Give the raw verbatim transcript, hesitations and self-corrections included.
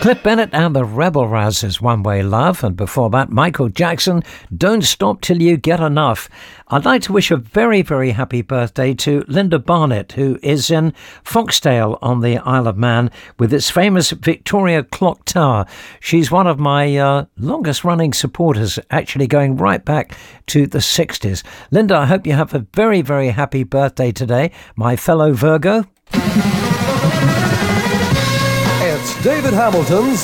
Cliff Bennett and the Rebel Rousers, One Way Love, and before that, Michael Jackson, Don't Stop Till You Get Enough. I'd like to wish a very, very happy birthday to Linda Barnett, who is in Foxdale on the Isle of Man with its famous Victoria Clock Tower. She's one of my uh, longest-running supporters, actually going right back to the sixties. Linda, I hope you have a very, very happy birthday today, my fellow Virgo. It's David Hamilton's